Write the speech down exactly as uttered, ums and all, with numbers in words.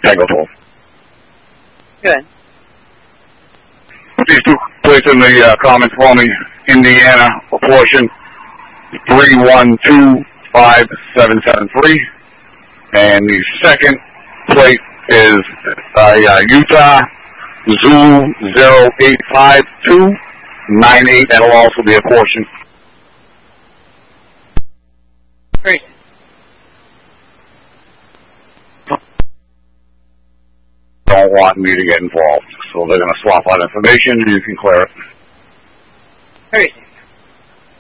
Tango Good. These two plates in the uh, comments for me. Indiana apportion three one two five seven seven three, and the second plate is uh, uh, Utah Zulu zero eight five two nine eight. That'll also be apportioned. Great. Don't want me to get involved, so they're going to swap out information and you can clear it.